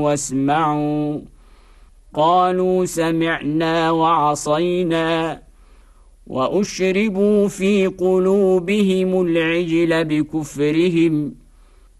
واسمعوا قالوا سمعنا وعصينا وأشربوا في قلوبهم العجل بكفرهم